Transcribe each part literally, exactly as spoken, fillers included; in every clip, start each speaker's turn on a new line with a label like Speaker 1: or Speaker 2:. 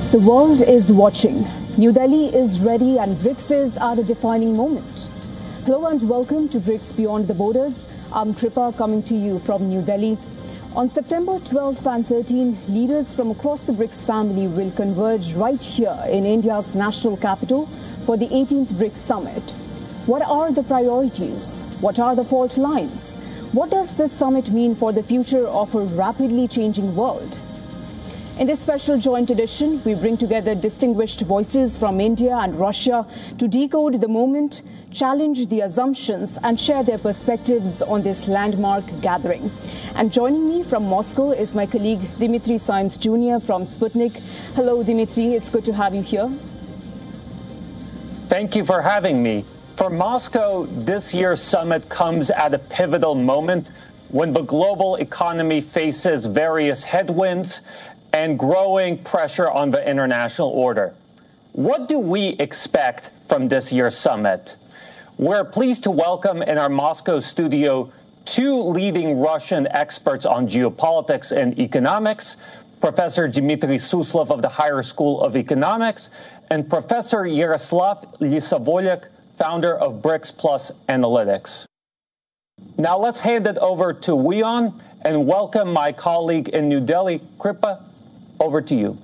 Speaker 1: The world is watching. New Delhi is ready and BRICS is at a defining moment. Hello and welcome to BRICS Beyond the Borders. I'm Kripa coming to you from New Delhi. On September twelfth and thirteenth, leaders from across the BRICS family will converge right here in India's national capital for the eighteenth BRICS Summit. What are the priorities? What are the fault lines? What does this summit mean for the future of a rapidly changing world? In this special joint edition, we bring together distinguished voices from India and Russia to decode the moment, challenge the assumptions and share their perspectives on this landmark gathering. And joining me from Moscow is my colleague Dimitri Simes Junior from Sputnik. Hello, Dimitri. It's good to have you here.
Speaker 2: Thank you for having me. For Moscow, this year's summit comes at a pivotal moment when the global economy faces various headwinds and growing pressure on the international order. What do we expect from this year's summit? We're pleased to welcome in our Moscow studio two leading Russian experts on geopolitics and economics, Professor Dmitry Suslov of the Higher School of Economics and Professor Yaroslav Lisavolyak, founder of BRICS Plus Analytics. Now let's hand it over to Wion and welcome my colleague in New Delhi, Kripa. Over to you.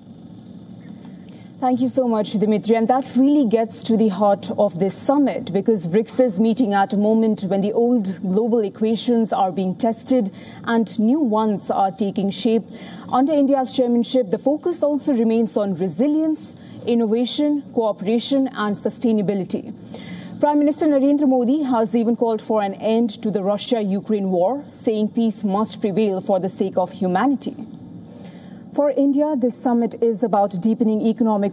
Speaker 1: Thank you so much, Dimitri. And that really gets to the heart of this summit, because BRICS is meeting at a moment when the old global equations are being tested and new ones are taking shape. Under India's chairmanship, the focus also remains on resilience, innovation, cooperation and sustainability. Prime Minister Narendra Modi has even called for an end to the Russia-Ukraine war, saying peace must prevail for the sake of humanity. For India, this summit is about deepening economic